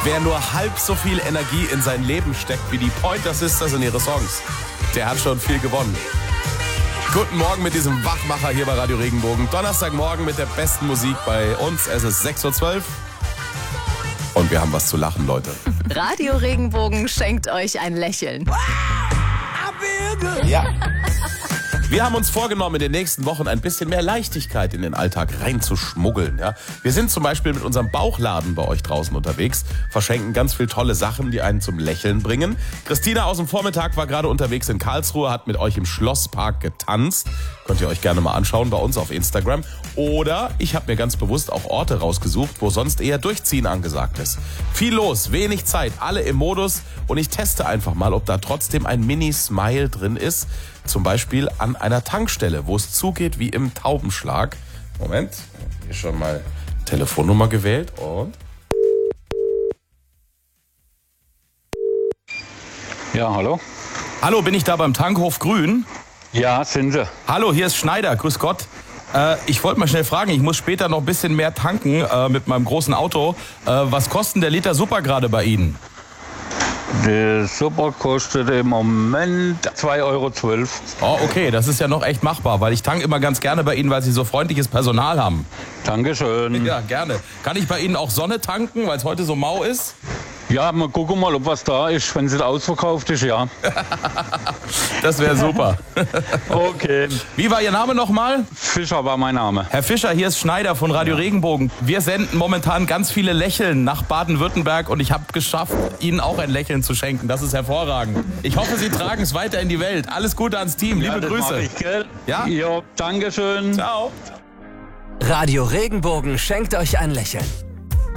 Wer nur halb so viel Energie in sein Leben steckt wie die Pointer Sisters in ihre Songs, der hat schon viel gewonnen. Guten Morgen mit diesem Wachmacher hier bei Radio Regenbogen. Donnerstagmorgen mit der besten Musik bei uns. Es ist 6.12 Uhr. Und wir haben was zu lachen, Leute. Radio Regenbogen schenkt euch ein Lächeln. Ja. Wir haben uns vorgenommen, in den nächsten Wochen ein bisschen mehr Leichtigkeit in den Alltag reinzuschmuggeln. Ja? Wir sind zum Beispiel mit unserem Bauchladen bei euch draußen unterwegs, verschenken ganz viel tolle Sachen, die einen zum Lächeln bringen. Christina aus dem Vormittag war gerade unterwegs in Karlsruhe, hat mit euch im Schlosspark getanzt. Könnt ihr euch gerne mal anschauen bei uns auf Instagram. Oder ich habe mir ganz bewusst auch Orte rausgesucht, wo sonst eher Durchziehen angesagt ist. Viel los, wenig Zeit, alle im Modus. Und ich teste einfach mal, ob da trotzdem ein Mini-Smile drin ist. Zum Beispiel an einer Tankstelle, wo es zugeht wie im Taubenschlag. Moment, hier schon mal Telefonnummer gewählt und... Ja, hallo? Hallo, bin ich da beim Tankhof Grün? Ja, sind Sie. Hallo, hier ist Schneider, grüß Gott. Ich wollte mal schnell fragen, ich muss später noch ein bisschen mehr tanken mit meinem großen Auto. Was kostet der Liter Super gerade bei Ihnen? Der Super kostet im Moment 2,12 Euro. Oh, okay, das ist ja noch echt machbar, weil ich tanke immer ganz gerne bei Ihnen, weil Sie so freundliches Personal haben. Dankeschön. Ja, gerne. Kann ich bei Ihnen auch Sonne tanken, weil es heute so mau ist? Ja, mal gucken mal, ob was da ist. Wenn es ausverkauft ist, ja. Das wäre super. Okay. Wie war Ihr Name nochmal? Fischer war mein Name. Herr Fischer, hier ist Schneider von Radio Regenbogen. Wir senden momentan ganz viele Lächeln nach Baden-Württemberg und ich habe geschafft, Ihnen auch ein Lächeln zu schenken. Das ist hervorragend. Ich hoffe, Sie tragen es weiter in die Welt. Alles Gute ans Team. Liebe das Grüße. mach ich, gell? Ja? Jo, Dankeschön. Ciao. Radio Regenbogen schenkt euch ein Lächeln.